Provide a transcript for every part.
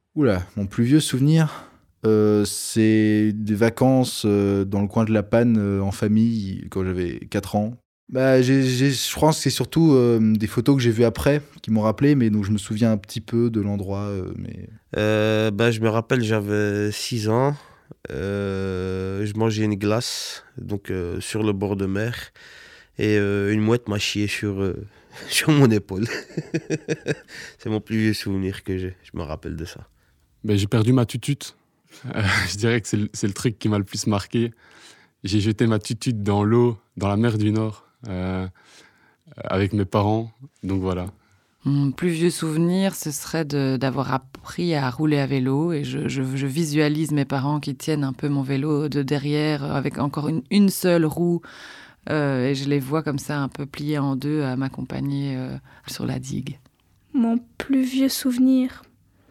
Oula, mon plus vieux souvenir, c'est des vacances, dans le coin de la Panne, en famille, quand j'avais 4 ans. Bah, je pense que c'est surtout, des photos que j'ai vues après qui m'ont rappelé, mais donc je me souviens un petit peu de l'endroit, mais Je me rappelle, j'avais 6 ans. Je mangeais une glace donc sur le bord de mer et une mouette m'a chié sur mon épaule. C'est mon plus vieux souvenir que j'ai. Je me rappelle de ça. J'ai perdu ma tutute. Je dirais que c'est le truc qui m'a le plus marqué. J'ai jeté ma tutute dans l'eau, dans la mer du Nord, avec mes parents. Donc voilà. Mon plus vieux souvenir, ce serait d'avoir appris à rouler à vélo. Et je visualise mes parents qui tiennent un peu mon vélo de derrière, avec encore une seule roue. Et je les vois comme ça, un peu pliés en deux, à m'accompagner sur la digue. Mon plus vieux souvenir,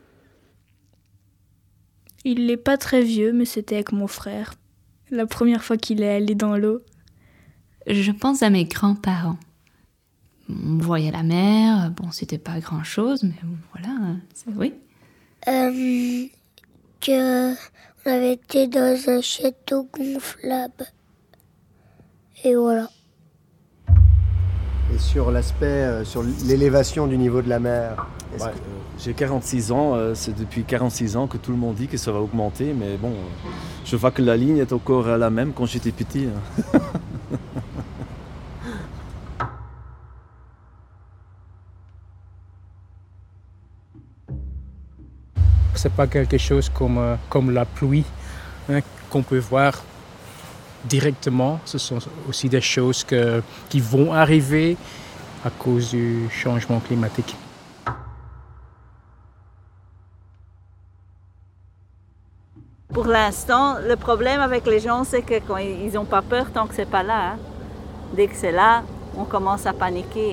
il n'est pas très vieux, mais c'était avec mon frère. La première fois qu'il est allé dans l'eau. Je pense à mes grands-parents. On voyait la mer, bon, c'était pas grand-chose, mais bon, voilà, oui. Que on avait été dans un château gonflable. Et voilà. Et sur l'aspect, sur l'élévation du niveau de la mer, j'ai 46 ans, c'est depuis 46 ans que tout le monde dit que ça va augmenter, mais bon, je vois que la ligne est encore la même quand j'étais petit. C'est pas quelque chose comme la pluie qu'on peut voir directement. Ce sont aussi des choses qui vont arriver à cause du changement climatique. Pour l'instant, le problème avec les gens, c'est que quand ils n'ont pas peur tant que c'est pas là. Hein. Dès que c'est là, on commence à paniquer.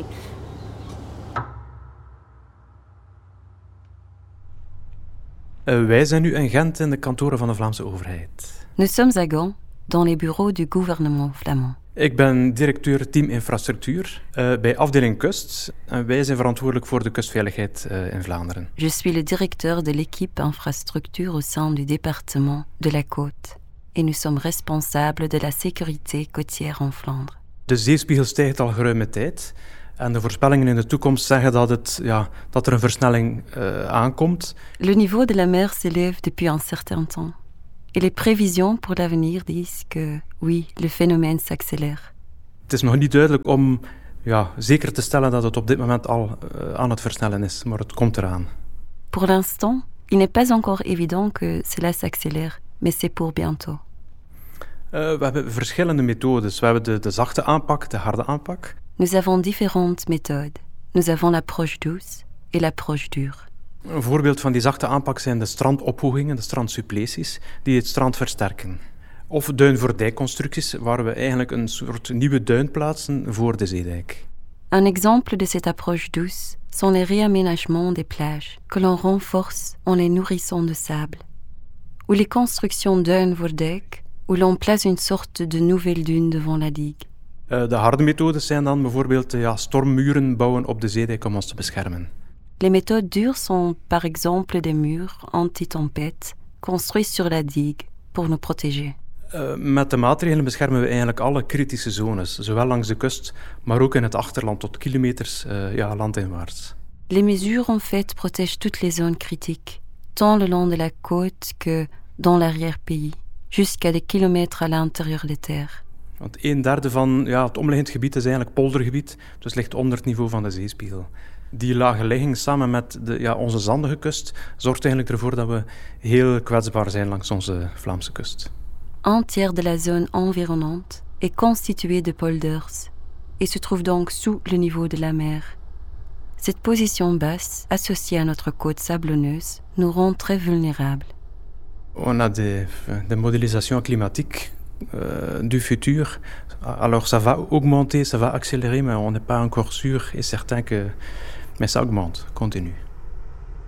Wij zijn nu in Gent in de kantoren van de Vlaamse overheid. Nous sommes à Gand, dans les bureaux du gouvernement flamand. Ik ben directeur team infrastructuur bij afdeling Kust. En wij zijn verantwoordelijk voor de kustveiligheid in Vlaanderen. Je suis le directeur de l'équipe infrastructure au sein du département de la Côte. Et nous sommes responsables de la sécurité côtière en Flandre. De zeespiegel stijgt al geruime tijd. En de voorspellingen in de toekomst zeggen dat er een versnelling aankomt. Le niveau de la mer s'élève depuis un certain temps. Et les prévisions pour l'avenir disent que, oui, le phénomène s'accélère. Het is nog niet duidelijk om zeker te stellen dat het op dit moment al aan het versnellen is, maar het komt eraan. Pour l'instant, il n'est pas encore évident que cela s'accélère, mais c'est pour bientôt. We hebben verschillende methodes. We hebben de zachte aanpak, de harde aanpak. Nous avons différentes méthodes. Nous avons l'approche douce et l'approche dure. Een voorbeeld van die zachte aanpak zijn de strandophogingen, de strandsuppleties, die het strand versterken. Of duin-voor-dijk-constructies, waar we eigenlijk een soort nieuwe duin plaatsen voor de zeedijk. Un exemple de cette approche douce sont les réaménagements des plages que l'on renforce en les nourrissant de sable. Ou les constructions duin-voor-dijk, où l'on place une sorte de nouvelle dune devant la digue. De harde methodes zijn dan bijvoorbeeld stormmuren bouwen op de zeedijk om ons te beschermen. Les méthodes dures sont par exemple des murs anti-tempête construits sur la digue pour nous protéger. Met de maatregelen beschermen we eigenlijk alle kritische zones, zowel langs de kust, maar ook in het achterland tot kilometers landinwaarts. Les mesures en fait protègent toutes les zones critiques, tant le long de la côte que dans l'arrière-pays, jusqu'à des kilomètres à l'intérieur des terres. Want 1/3 van het omliggend gebied is eigenlijk poldergebied, dus ligt onder het niveau van de zeespiegel. Die lage ligging samen met onze zandige kust zorgt eigenlijk ervoor dat we heel kwetsbaar zijn langs onze Vlaamse kust. Un tiers de la zone environnante est constituée de polders et se trouve donc sous le niveau de la mer. Cette position basse, associée à notre côte sablonneuse, nous rend très vulnérables. On a des modélisations climatiques du futur. Alors ça va augmenter, ça va accélérer, mais on n'est pas encore sûr et certain que... Mais ça augmente, continue.